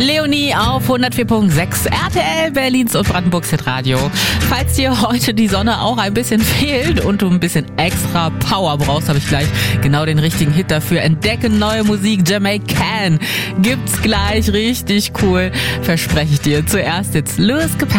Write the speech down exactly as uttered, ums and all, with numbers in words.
Leonie auf hundertvier Komma sechs R T L, Berlins und Brandenburgs Hitradio. Falls dir heute die Sonne auch ein bisschen fehlt und du ein bisschen extra Power brauchst, habe ich gleich genau den richtigen Hit dafür. Entdecke neue Musik, Jamaican. Gibt's gleich, richtig cool, verspreche ich dir. Zuerst jetzt Lewis Capaldi.